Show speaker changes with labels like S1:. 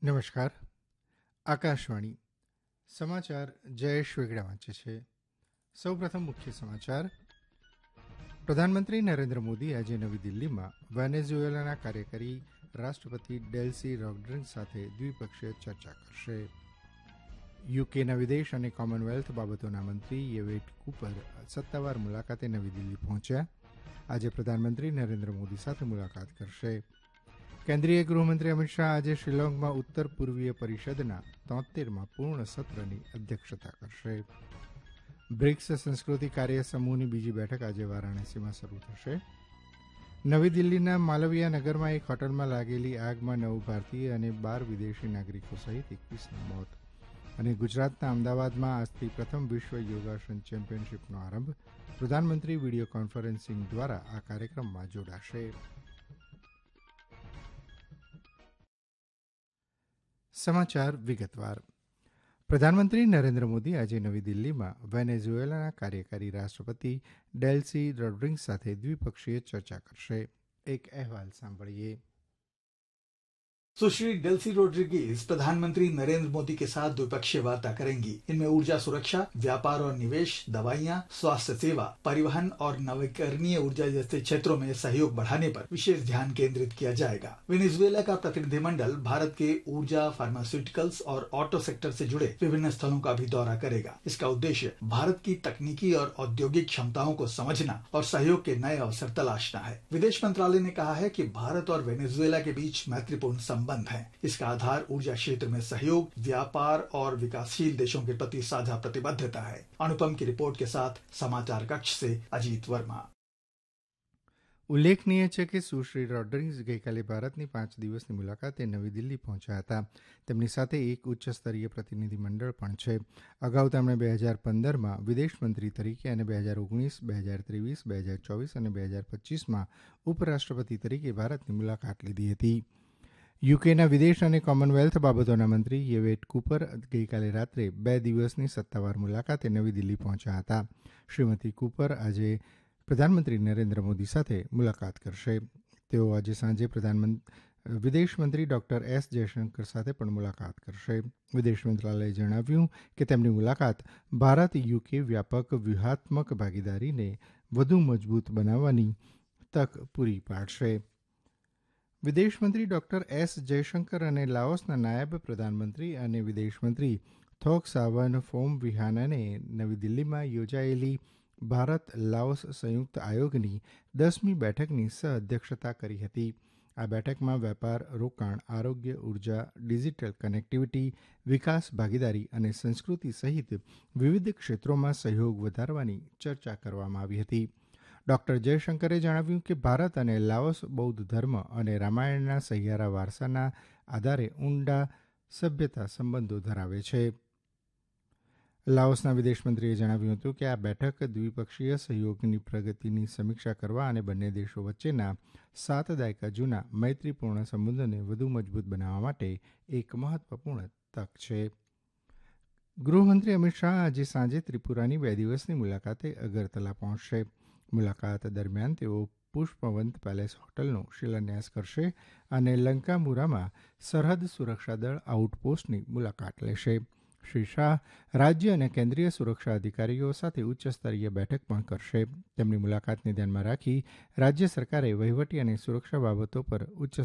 S1: નમસ્કાર. આકાશવાણી સમાચાર જયેશ વેગડા વાંચે છે. સૌપ્રથમ મુખ્ય સમાચાર. પ્રધાનમંત્રી નરેન્દ્ર મોદી આજે નવી દિલ્હીમાં વેનેઝુએલાના કાર્યકારી રાષ્ટ્રપતિ ડેલ્સી રોડ્રિગ્સ સાથે દ્વિપક્ષીય ચર્ચા કરશે. યુકેના વિદેશ અને કોમનવેલ્થ બાબતોના મંત્રી યેવેટ કૂપર સત્તાવાર મુલાકાતે નવી દિલ્હી પહોંચ્યા. આજે પ્રધાનમંત્રી નરેન્દ્ર મોદી સાથે મુલાકાત કરશે. કેન્દ્રીય ગૃહમંત્રી અમિત શાહ આજે શિલોંગમાં ઉત્તર પૂર્વીય પરિષદના 73મા પૂર્ણ સત્રની અધ્યક્ષતા કરશે. બ્રિક્સ સંસ્કૃતિ કાર્ય સમૂહની બીજી બેઠક આજે વારાણસીમાં શરૂ થશે. નવી દિલ્હીના માલવીયા નગરમાં એક હોટલમાં લાગેલી આગમાં 9 ભારતીય અને 12 વિદેશી નાગરિકો સહિત 21ના મોત. અને ગુજરાતના અમદાવાદમાં આજથી પ્રથમ વિશ્વ યોગાસન ચેમ્પિયનશીપનો આરંભ. પ્રધાનમંત્રી વિડીયો કોન્ફરન્સિંગ દ્વારા આ કાર્યક્રમમાં જોડાશે. સમાચાર વિગતવાર. પ્રધાનમંત્રી નરેન્દ્ર મોદી આજે નવી દિલ્હીમાં વેનેઝુએલાના કાર્યકારી રાષ્ટ્રપતિ ડેલ્સી રોડ્રિગ્સ સાથે દ્વિપક્ષીય ચર્ચા કરશે. એક અહેવાલ સાંભળીએ.
S2: सुश्री डेल्सी रोड्रिगेज प्रधानमंत्री नरेंद्र मोदी के साथ द्विपक्षीय वार्ता करेंगी. इनमें ऊर्जा सुरक्षा, व्यापार और निवेश, दवाइयां, स्वास्थ्य सेवा, परिवहन और नवीकरणीय ऊर्जा जैसे क्षेत्रों में सहयोग बढ़ाने पर विशेष ध्यान केंद्रित किया जाएगा. वेनेजुएला का प्रतिनिधिमंडल भारत के ऊर्जा, फार्मास्यूटिकल्स और ऑटो सेक्टर से जुड़े विभिन्न स्थलों का भी दौरा करेगा. इसका उद्देश्य भारत की तकनीकी और औद्योगिक क्षमताओं को समझना और सहयोग के नए अवसर तलाशना है. विदेश मंत्रालय ने कहा है कि भारत और वेनेजुएला के बीच मैत्रीपूर्ण संबंध है. इसका आधार ऊर्जा क्षेत्र में सहयोग, व्यापार और विकासशील देशों के प्रति साझा प्रतिबद्धता है. अनुपम की रिपोर्ट के साथ समाचार कक्ष से अजीत वर्मा.
S1: ઉલ્લેખનીય છે કે સુશ્રી રોડ્રિગ્સ ગઈકાલે ભારતની 5 દિવસની મુલાકાતે નવી દિલ્હી પહોંચ્યા હતા. તેમની સાથે એક ઉચ્ચ સ્તરીય પ્રતિનિધિમંડળ પણ છે. અગાઉ તેમણે 2015માં વિદેશમંત્રી તરીકે અને 2019, 2023, 2024 અને 2025માં ઉપરાષ્ટ્રપતિ તરીકે ભારતની મુલાકાત લીધી હતી. યુકેના વિદેશ અને કોમનવેલ્થ બાબતોના મંત્રી યેવેટ કૂપર ગઈકાલે રાત્રે 2 દિવસની સત્તાવાર મુલાકાતે નવી દિલ્હી પહોંચ્યા હતા. શ્રીમતી કૂપર આજે પ્રધાનમંત્રી નરેન્દ્ર મોદી સાથે મુલાકાત કરશે. તેઓ આજે સાંજે વિદેશમંત્રી ડોક્ટર એસ જયશંકર સાથે પણ મુલાકાત કરશે. વિદેશ મંત્રાલયે જણાવ્યું કે તેમની મુલાકાત ભારત યુકે વ્યાપક વ્યૂહાત્મક ભાગીદારીને વધુ મજબૂત બનાવવાની તક પૂરી પાડશે. વિદેશમંત્રી ડોક્ટર એસ જયશંકર અને લાઓસના નાયબ પ્રધાનમંત્રી અને વિદેશમંત્રી થોક સાવન ફોમવિહાનાને નવી દિલ્હીમાં યોજાયેલી ભારત લાઓસ સંયુક્ત આયોગની 10મી બેઠકની સહઅધ્યક્ષતા કરી હતી. આ બેઠકમાં વેપાર, રોકાણ, આરોગ્ય, ઉર્જા, ડિજિટલ કનેક્ટિવિટી, વિકાસ ભાગીદારી અને સંસ્કૃતિ સહિત વિવિધ ક્ષેત્રોમાં સહયોગ વધારવાની ચર્ચા કરવામાં આવી હતી. ડોક્ટર જયશંકરે જણાવ્યું કે ભારત અને લાઓસ બૌદ્ધ ધર્મ અને રામાયણના સહિયારા વારસાના આધારે ઊંડા સભ્યતા સંબંધો ધરાવે છે. લાઓસના વિદેશમંત્રીએ જણાવ્યું હતું કે આ બેઠક દ્વિપક્ષીય સહયોગની પ્રગતિની સમીક્ષા કરવા અને બંને દેશો વચ્ચેના 7 દાયકા જૂના મૈત્રીપૂર્ણ સંબંધોને વધુ મજબૂત બનાવવા માટે એક મહત્વપૂર્ણ તક છે. ગૃહમંત્રી અમિત શાહ આજે સાંજે ત્રિપુરાની 2 દિવસની મુલાકાતે અગરતલા પહોંચશે. મુલાકાત દરમિયાન તેઓ પુષ્પવંત પેલેસ હોટલનો શિલાન્યાસ કરશે અને લંકામુરામાં સરહદ સુરક્ષા દળ આઉટપોસ્ટની મુલાકાત લેશે. શ્રી શાહ રાજ્ય અને કેન્દ્રીય સુરક્ષા અધિકારીઓ સાથે ઉચ્ચસ્તરીય બેઠક પણ કરશે. તેમની મુલાકાતને ધ્યાનમાં રાખી રાજ્ય સરકારે વહીવટી અને સુરક્ષા બાબતો પર ઉચ્ચ